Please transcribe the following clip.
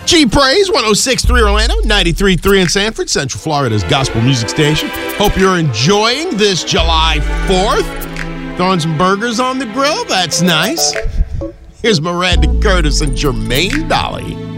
G-Praise, 106.3 Orlando, 93.3 in Sanford, Central Florida's gospel music station. Hope you're enjoying this July 4th. Throwing some burgers on the grill, that's nice. Here's Miranda Curtis and Jermaine Dolly.